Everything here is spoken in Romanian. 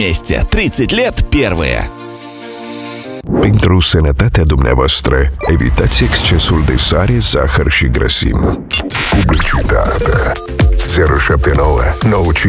Вместе 30 lет первые. Pentru sănătatea dumneavoastră, evitați excesul de sare, zahăr și grăsimi. Publicitate 079 95